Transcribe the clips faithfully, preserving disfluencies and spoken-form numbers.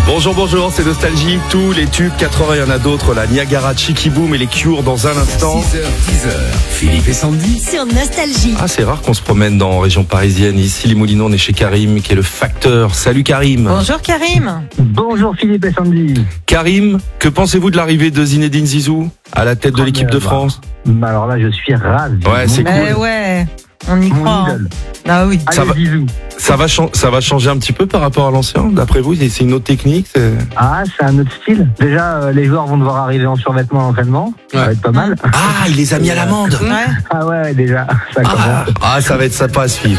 Bonjour, bonjour, c'est Nostalgie. Tous les tubes, quatre heures, il y en a d'autres. La Niagara, Chicky Boom et les Cure dans un instant. six heures, dix heures, Philippe et Sandy. Sur Nostalgie. Ah, c'est rare qu'on se promène dans la région parisienne. Ici, les Moulineaux, on est chez Karim, qui est le facteur. Salut Karim. Bonjour Karim. Bonjour Philippe et Sandy. Karim, que pensez-vous de l'arrivée de Zinedine Zizou à la tête de Ah, l'équipe mais, de bah, France? Bah alors là, je suis ravi. Ouais, c'est Mais cool. ouais, on y Mon croit. hein. idole. Ah oui. Allez, Ça va- bisous. Ça va, chan- ça va changer un petit peu par rapport à l'ancien, d'après vous? C'est c'est une autre technique? c'est- Ah, c'est un autre style. Déjà, euh, les joueurs vont devoir arriver en survêtement à l'entraînement. Ça Ouais. va être pas mal. Ah, il les a mis à l'amende. Ouais. Ah ouais, ouais, déjà, ça Ah, commence. ah, ça va être sympa à suivre.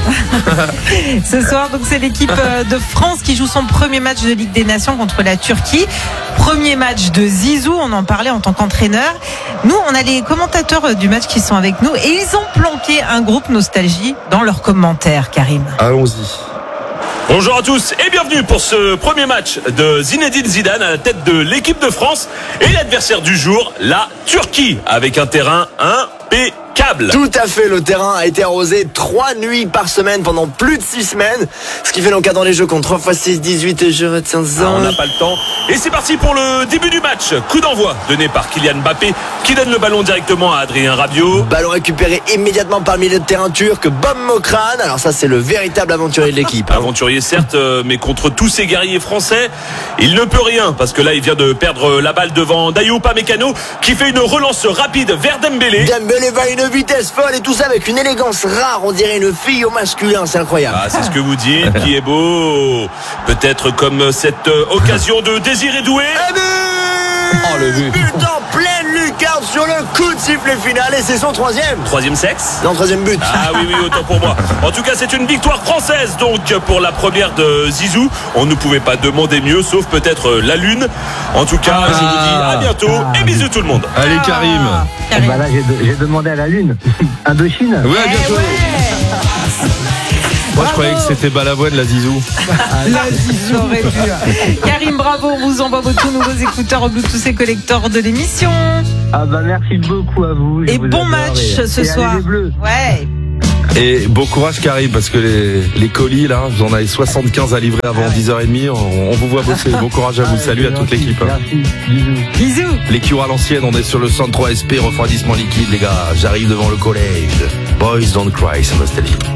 Ce soir, donc c'est l'équipe euh, de France qui joue son premier match de Ligue des Nations contre la Turquie. Premier match de Zizou, on en parlait en tant qu'entraîneur. Nous, on a les commentateurs euh, du match qui sont avec nous et ils ont planqué un groupe Nostalgie dans leurs commentaires, Karim. Allons-y. Bonjour à tous et bienvenue pour ce premier match de Zinedine Zidane à la tête de l'équipe de France et l'adversaire du jour, la Turquie, avec un terrain impeccable. Tout à fait, le terrain a été arrosé trois nuits par semaine pendant plus de six semaines. Ce qui fait donc dans les jeux contre trois fois six, dix-huit et je retiens Ah, ça. on n'a pas le temps. Et c'est parti pour le début du match. Coup d'envoi donné par Kylian Mbappé qui donne le ballon directement à Adrien Rabiot. Ballon récupéré immédiatement par le milieu de terrain turc, Bob Mokran. Alors ça, c'est le véritable aventurier de l'équipe. hein. Aventurier certes, euh, mais contre tous ces guerriers français, il ne peut rien parce que là il vient de perdre la balle devant Dayot Upamecano qui fait une relance rapide vers Dembélé. Dembélé va à une vitesse folle et tout ça avec une élégance rare. On dirait une fille au masculin, c'est incroyable. Ah, c'est ce que vous dites, qui est beau. Peut-être comme cette euh, occasion de Désiré Doué. Et but Oh, le but. But en pleine lucarne sur le coup de sifflet final et c'est son troisième. Troisième sexe. Non, troisième but. Ah oui, oui, autant pour moi. En tout cas, c'est une victoire française, donc, pour la première de Zizou. On ne pouvait pas demander mieux, sauf peut-être euh, la Lune. En tout cas, je vous dis à bientôt et bisous tout le monde. Allez Karim. Ah, Karim. Bah là, j'ai de- j'ai demandé à la Lune. Indochine. Ouais, à Eh bientôt. ouais. Moi, je croyais que c'était Balavoine, la Zizou. Là, Zizou aurait pu. Karim, bravo, on vous envoie vos tout nouveaux écouteurs Bluetooth et collecteurs de l'émission. Ah bah merci beaucoup à vous. je Et vous bon adore, match et- ce et soir. allez les Bleus. Ouais. Et bon courage Karim, parce que les, les colis, là, vous en avez soixante-quinze à livrer avant dix heures trente. On, on vous voit bosser. Bon courage à vous. Ah, Salut à c'est toute gentil. l'équipe. Merci, bisous. Bisous. Les Cure à l'ancienne, on est sur le cent trois S P, refroidissement liquide, les gars. J'arrive devant le collège. Boys don't cry, c'est Nostalgie.